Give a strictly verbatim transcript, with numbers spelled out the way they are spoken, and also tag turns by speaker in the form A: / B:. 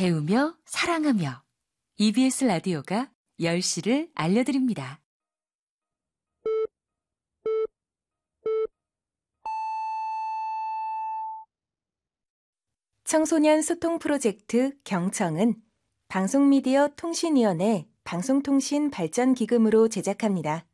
A: 배우며 사랑하며 이비에스 라디오가 열 시를 알려드립니다. 청소년 소통 프로젝트 경청은 방송미디어 통신위원회 방송통신발전기금으로 제작합니다.